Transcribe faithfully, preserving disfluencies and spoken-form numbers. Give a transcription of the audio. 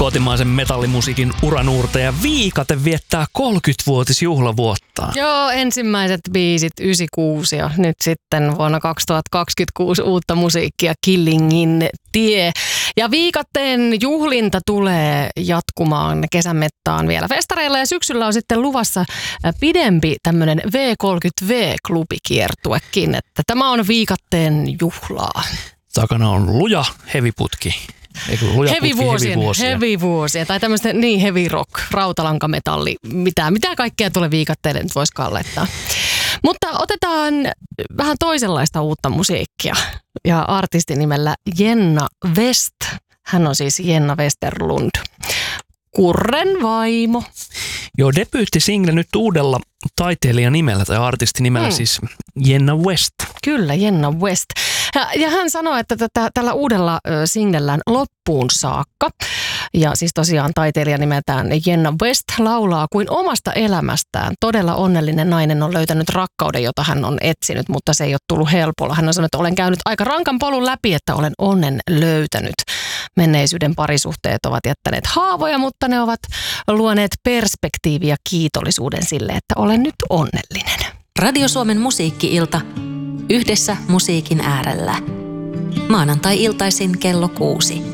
Kotimaisen metallimusiikin uranuurtaja Viikate viettää kolmekymmenvuotisjuhlavuottaan. Joo, ensimmäiset biisit yhdeksänkymmentäkuusi ja nyt sitten vuonna kaksituhattakaksikymmentäkuusi uutta musiikkia Killingin tie. Ja Viikateen juhlinta tulee jatkumaan kesänmettaan vielä festareilla ja syksyllä on sitten luvassa pidempi tämmöinen V kolmekymmentä V-klubikiertuekin, että tämä on Viikateen juhlaa. Takana on luja heviputki. Hevivuosien, hevivuosien, tai tämmöistä niin heavy rock, rautalankametalli, mitä, mitä kaikkea tulee Viikatteelle nyt voisi kallettaa. Mutta otetaan vähän toisenlaista uutta musiikkia ja artistin nimellä Jenna West. Hän on siis Jenna Westerlund, Kurren vaimo. Joo, debyyttisingle nyt uudella taiteilijan nimellä tai artistin nimellä hmm. siis Jenna West. Kyllä, Jenna West. Ja, ja hän sanoi, että tätä, tällä uudella ö, singlellään loppuun saakka, ja siis tosiaan taiteilija nimeltään Jenna West laulaa kuin omasta elämästään. Todella onnellinen nainen on löytänyt rakkauden, jota hän on etsinyt, mutta se ei ole tullut helpolla. Hän on sanonut, että olen käynyt aika rankan polun läpi, että olen onnen löytänyt. Menneisyyden parisuhteet ovat jättäneet haavoja, mutta ne ovat luoneet perspektiiviä kiitollisuuden sille, että olen nyt onnellinen. Radio Suomen musiikki-ilta. Yhdessä musiikin äärellä. Maanantai-iltaisin kello kuusi.